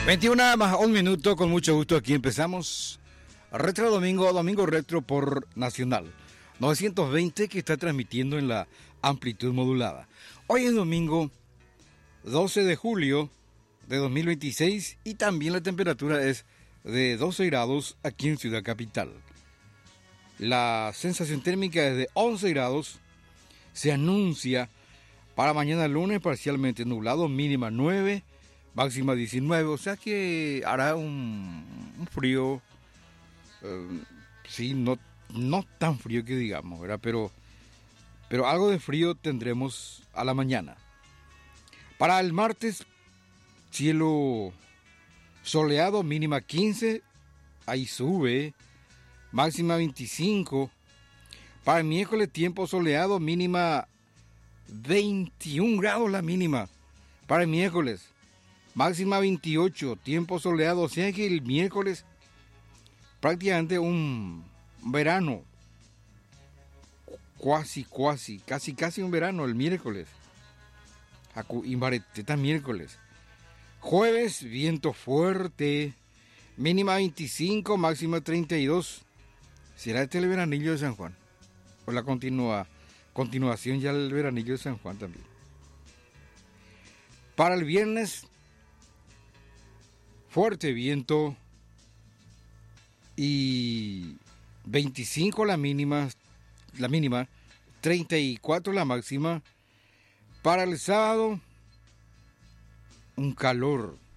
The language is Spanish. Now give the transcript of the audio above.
21 más un minuto, con mucho gusto aquí empezamos Retro Domingo, Domingo Retro por Nacional 920, que está transmitiendo en la amplitud modulada. Hoy es domingo 12 de julio de 2026 y también la temperatura es de 12 grados aquí en Ciudad Capital. La sensación térmica es de 11 grados. Se anuncia para mañana lunes parcialmente nublado, mínima 9, máxima 19, o sea que hará un frío, sí, no tan frío que digamos, ¿verdad? Pero algo de frío tendremos a la mañana. Para el martes, cielo soleado, mínima 15, ahí sube, máxima 25. Para el miércoles, tiempo soleado, mínima 21 grados la mínima. Para el miércoles, máxima 28, tiempo soleado, o sea que el miércoles prácticamente un verano, casi un verano el miércoles. Imbareteta miércoles. Jueves, viento fuerte, mínima 25, máxima 32. ¿Será este el veranillo de San Juan? O la continuación ya el veranillo de San Juan también. Para el viernes, fuerte viento y 25 la mínima, 34 la máxima. Para el sábado, un calor